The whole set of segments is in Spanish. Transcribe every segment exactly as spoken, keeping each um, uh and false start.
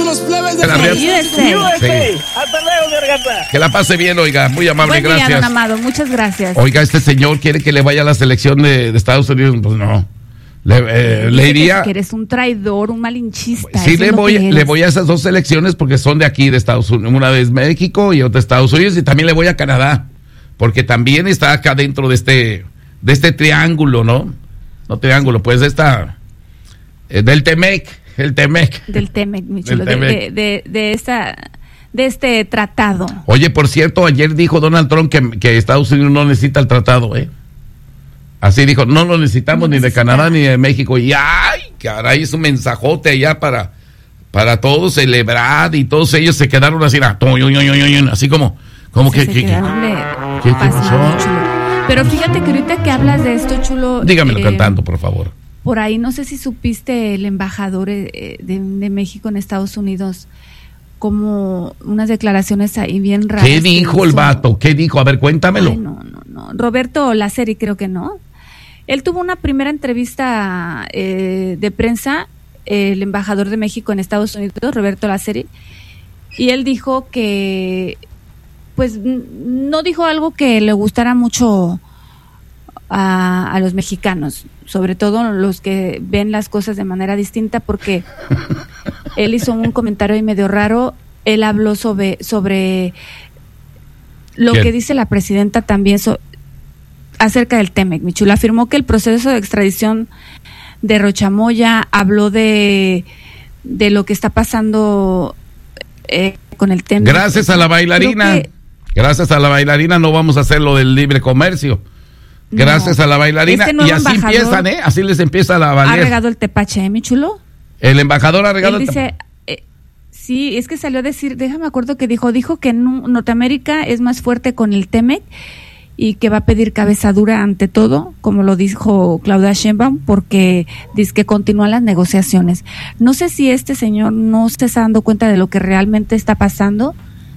los plebes de la U S A. U S A. Sí. Hasta luego, Garganta. Que la pase bien, oiga, muy amable, Buen día, gracias. don Amado, muchas gracias. Oiga, este señor quiere que le vaya a la selección de, de Estados Unidos, pues no. Le, eh, le iría. Que eres un traidor, un malinchista. Sí, le voy, le voy a esas dos selecciones porque son de aquí, de Estados Unidos. Una es México y otra Estados Unidos, y también le voy a Canadá, porque también está acá dentro de este, de este triángulo, ¿no? No triángulo, pues esta, eh, del Temec, el Temec. Del Temec, mi chulo, de, de, de, de esta, de este tratado. Oye, por cierto, ayer dijo Donald Trump que, que Estados Unidos no necesita el tratado, ¿eh? Así dijo, no lo necesitamos no ni necesita. de Canadá ni de México. Y ay, caray, es un mensajote allá para, para todos celebrar, y todos ellos se quedaron así, así como, como que, que, que, ¿qué, ¿qué pasó? Chulo. Pero fíjate que ahorita que hablas de esto, chulo. Dígamelo eh, cantando, por favor. Por ahí, no sé si supiste el embajador eh, de, de México en Estados Unidos, como unas declaraciones ahí bien raras. ¿Qué dijo el vato? ¿Qué dijo? A ver, cuéntamelo. Ay, no, no, no. Roberto Laceri, creo que no. Él tuvo una primera entrevista eh, de prensa, eh, el embajador de México en Estados Unidos, Roberto Laceri, y él dijo que, pues, no dijo algo que le gustara mucho a, a los mexicanos, sobre todo los que ven las cosas de manera distinta, porque él hizo un comentario ahí medio raro. Él habló sobre, sobre lo ¿Quién? que dice la presidenta también so, acerca del Temec, mi chulo. Afirmó que el proceso de extradición de Rochamoya, habló de, de lo que está pasando eh, con el Temec. Gracias a la bailarina, que, gracias a la bailarina no vamos a hacer lo del libre comercio. Gracias no, a la bailarina, este y así empiezan, ¿eh? Así les empieza la valer. ¿Ha regado el tepache, eh, mi chulo? El embajador ha regado Él el dice, eh, sí, es que salió a decir, déjame acuerdo que dijo, dijo que en Norteamérica es más fuerte con el Temec y que va a pedir cabeza dura ante todo, como lo dijo Claudia Sheinbaum, porque dice que continúan las negociaciones. No sé si este señor no se está dando cuenta de lo que realmente está pasando.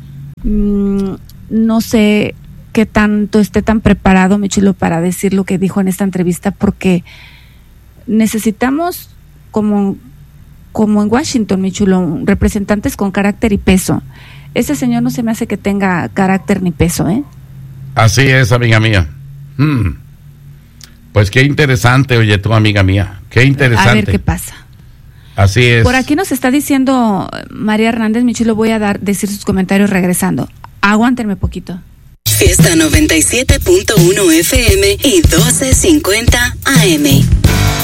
Mm, no sé qué tanto esté tan preparado, mi chulo, para decir lo que dijo en esta entrevista, porque necesitamos, como, como en Washington, mi chulo, representantes con carácter y peso. Ese señor no se me hace que tenga carácter ni peso, ¿eh? Así es, amiga mía. Hmm. Pues qué interesante, oye, tú, amiga mía. Qué interesante. A ver qué pasa. Así es. Por aquí nos está diciendo María Hernández, mi chulo, voy a dar decir sus comentarios regresando. Aguántenme poquito. Fiesta noventa y siete punto uno F M y doce cincuenta A M.